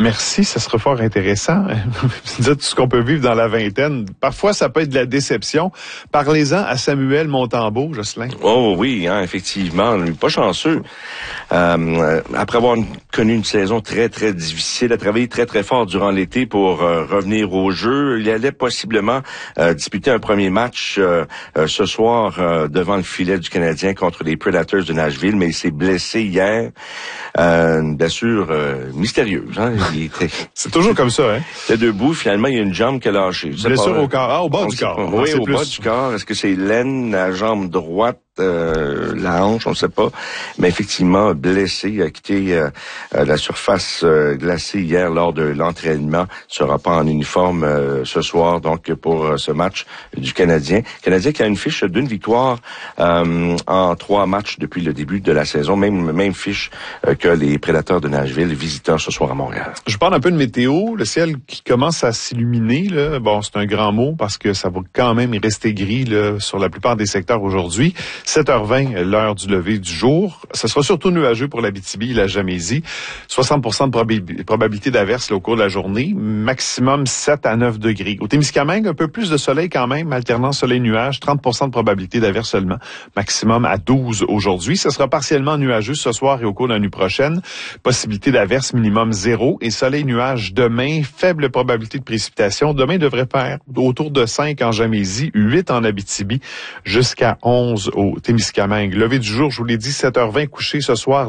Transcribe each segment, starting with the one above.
Merci, ça sera fort intéressant. Vous dites tout ce qu'on peut vivre dans la vingtaine. Parfois, ça peut être de la déception. Parlez-en à Samuel Montembeault, Jocelyn. Oh oui, effectivement, pas chanceux. Après avoir connu une saison très, très difficile, a travaillé très, très fort durant l'été pour revenir au jeu. Il allait possiblement disputer un premier match ce soir devant le filet du Canadien contre les Predators de Nashville, mais il s'est blessé hier. Une blessure mystérieuse. C'est toujours comme ça, hein? Il était debout, finalement, il y a une jambe qui a lâché. Blessure au corps, au bas du corps. Oui, au bas du corps. Est-ce que c'est l'aine, la jambe droite, la hanche, on ne sait pas. Mais effectivement, blessé, il a quitté la surface glacée hier lors de l'entraînement. Il sera pas en uniforme ce soir, donc pour ce match du Canadien. Canadien qui a une fiche d'une victoire en 3 matchs depuis le début de la saison. Même fiche que les Prédateurs de Nashville, visiteurs ce soir à Montréal. Je parle un peu de météo. Le ciel qui commence à s'illuminer, là. Bon, c'est un grand mot parce que ça va quand même rester gris là, sur la plupart des secteurs aujourd'hui. 7h20, l'heure du lever du jour. Ce sera surtout nuageux pour l'Abitibi et la Gamésie. 60% de probabilité d'averse au cours de la journée. Maximum 7 à 9 degrés. Au Témiscamingue, un peu plus de soleil quand même, alternant soleil-nuage. 30% de probabilité d'averse seulement. Maximum à 12 aujourd'hui. Ce sera partiellement nuageux ce soir et au cours de la nuit prochaine. Possibilité d'averse minimum 0 et soleil-nuage demain. Faible probabilité de précipitation. Demain devrait faire autour de 5 en Gamésie, 8 en Abitibi, jusqu'à 11 au Témiscamingue. Levé du jour, je vous l'ai dit, 7h20, couché ce soir,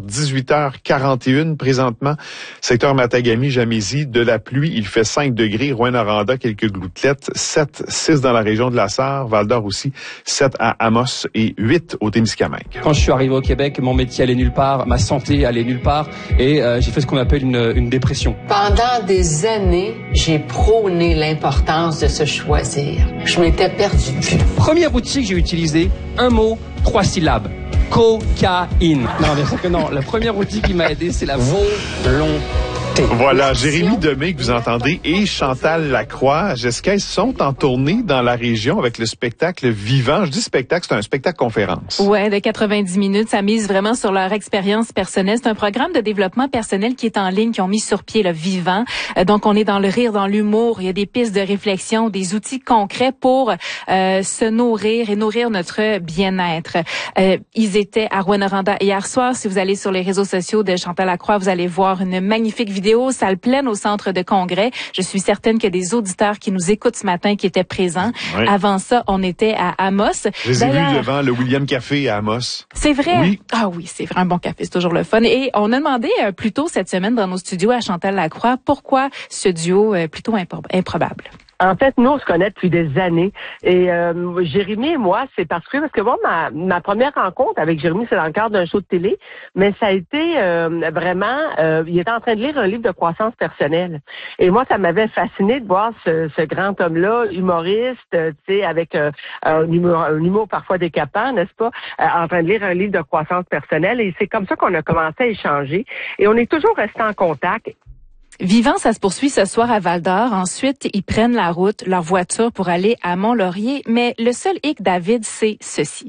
18h41 présentement. Secteur Matagami, Gamésie, de la pluie, il fait 5 degrés. Rouyn-Noranda, quelques gouttelettes, 7, 6 dans la région de la Sarre, Val-d'Or aussi, 7 à Amos et 8 au Témiscamingue. Quand je suis arrivé au Québec, mon métier allait nulle part, ma santé allait nulle part et j'ai fait ce qu'on appelle une dépression. Pendant des années, j'ai prôné l'importance de se choisir. Je m'étais perdue. Première outil que j'ai utilisé, un mot, 3 syllabes. Cocaïne. Non, bien sûr que non. Le premier outil qui m'a aidé, c'est la volonté. Voilà, Jérémy Demé que vous entendez et Chantal Lacroix. Jessica, ils sont en tournée dans la région avec le spectacle Vivant. Je dis spectacle, c'est un spectacle conférence. Ouais, de 90 minutes. Ça mise vraiment sur leur expérience personnelle. C'est un programme de développement personnel qui est en ligne, qui ont mis sur pied le Vivant. Donc, on est dans le rire, dans l'humour. Il y a des pistes de réflexion, des outils concrets pour se nourrir et nourrir notre bien-être. Ils étaient à Rouyn-Noranda hier soir. Si vous allez sur les réseaux sociaux de Chantal Lacroix, vous allez voir une magnifique vidéo, salle pleine au centre de congrès. Je suis certaine que des auditeurs qui nous écoutent ce matin qui étaient présents. Oui. Avant ça, on était à Amos. Je les ai vus devant le William Café à Amos. C'est vrai? Oui. Ah oui, c'est vrai, un bon café, c'est toujours le fun. Et on a demandé plus tôt cette semaine dans nos studios à Chantal Lacroix pourquoi ce duo plutôt improbable. En fait, nous, on se connaît depuis des années. Et Jérémy et moi, c'est particulier parce que moi, ma première rencontre avec Jérémy, c'est dans le cadre d'un show de télé. Mais ça a été vraiment... il était en train de lire un livre de croissance personnelle. Et moi, ça m'avait fasciné de voir ce grand homme-là, humoriste, tu sais, avec un humour parfois décapant, n'est-ce pas, en train de lire un livre de croissance personnelle. Et c'est comme ça qu'on a commencé à échanger. Et on est toujours resté en contact. Vivant, ça se poursuit ce soir à Val-d'Or. Ensuite, ils prennent la route, leur voiture pour aller à Mont-Laurier. Mais le seul hic, David, c'est ceci.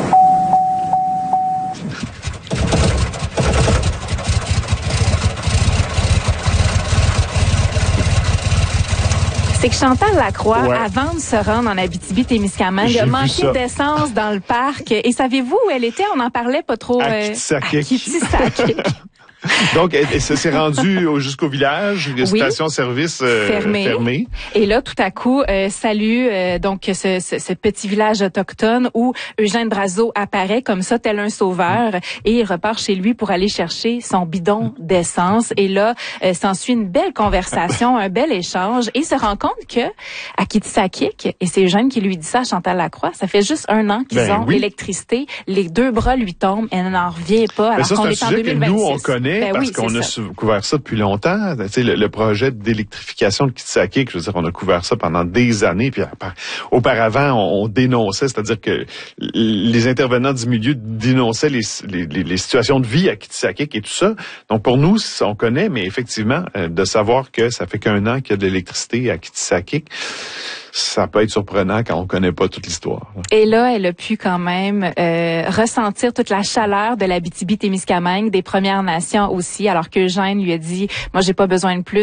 C'est que Chantal Lacroix, avant de se rendre en Abitibi-Témiscamingue, a manqué d'essence dans le parc. Et savez-vous où elle était? On n'en parlait pas trop. À Kitsakik. Donc, elle s'est rendue jusqu'au village, une station-service fermée. Et là, tout à coup, donc ce petit village autochtone où Eugène Brazeau apparaît comme ça, tel un sauveur, et il repart chez lui pour aller chercher son bidon d'essence. Et là, s'ensuit une belle conversation, un bel échange, et il se rend compte que à Kitsakik, et c'est Eugène qui lui dit ça à Chantal Lacroix, ça fait juste 1 an qu'ils ont l'électricité, les 2 bras lui tombent, elle n'en revient pas, alors qu'on est en 2026. Nous, on connaît. Parce qu'on a couvert ça depuis longtemps. Tu sais, le projet d'électrification de Kitsakik, je veux dire, on a couvert ça pendant des années. Puis auparavant, on dénonçait, c'est-à-dire que les intervenants du milieu dénonçaient les situations de vie à Kitsakik et tout ça. Donc pour nous, on connaît, mais effectivement, de savoir que ça fait qu'1 an qu'il y a de l'électricité à Kitsakik, ça peut être surprenant quand on connaît pas toute l'histoire. Et là, elle a pu quand même ressentir toute la chaleur de l'Abitibi-Témiscamingue, des Premières Nations aussi, alors qu'Eugène lui a dit, moi, j'ai pas besoin de plus.